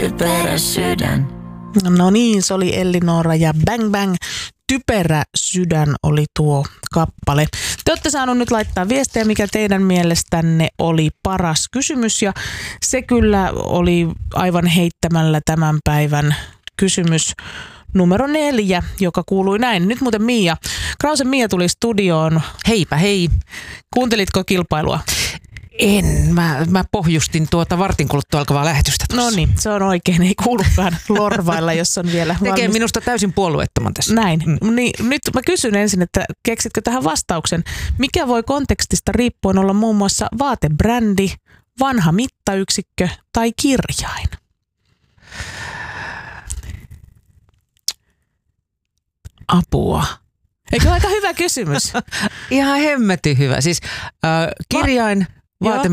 typerä sydän. No niin, se oli Ellinora ja Bang Bang. Typerä sydän oli tuo kappale. Te olette saanut nyt laittaa viestejä, mikä teidän mielestänne oli paras kysymys. Ja se kyllä oli aivan heittämällä tämän päivän kysymys numero 4, joka kuului näin. Nyt muuten Mia. Krausen Mia tuli studioon. Heipä hei. Kuuntelitko kilpailua? En. Mä pohjustin tuota vartin kuluttua alkavaa lähetystä tuossa. No niin, se on oikein. Ei kuulukaan lorvailla, jos on vielä Tekee minusta täysin puolueettoman tässä. Näin. Niin, nyt mä kysyn ensin, että keksitkö tähän vastauksen? Mikä voi kontekstista riippuen olla muun muassa vaatebrändi, vanha mittayksikkö tai kirjain? Apua. Eikö aika hyvä kysymys? Ihan hemmetin hyvä. Siis kirjain, vaatemerkki.